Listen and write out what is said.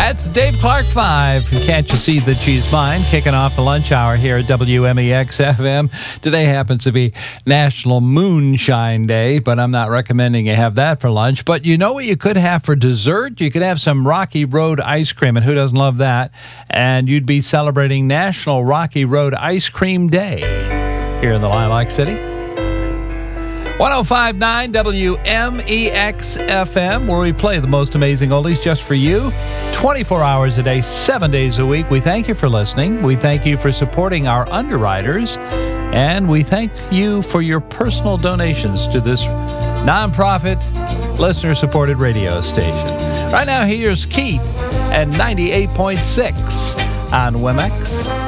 That's Dave Clark 5. Can't you see that she's mine? Kicking off the lunch hour here at WMEX FM. Today happens to be National Moonshine Day, but I'm not recommending you have that for lunch. But you know what you could have for dessert? You could have some Rocky Road ice cream, and who doesn't love that? And you'd be celebrating National Rocky Road Ice Cream Day here in the Lilac City. 105.9 WMEX FM, where we play the most amazing oldies just for you. 24 hours a day, 7 days a week. We thank you for listening. We thank you for supporting our underwriters. And we thank you for your personal donations to this nonprofit, listener-supported radio station. Right now, here's Keith at 98.6 on WMEX.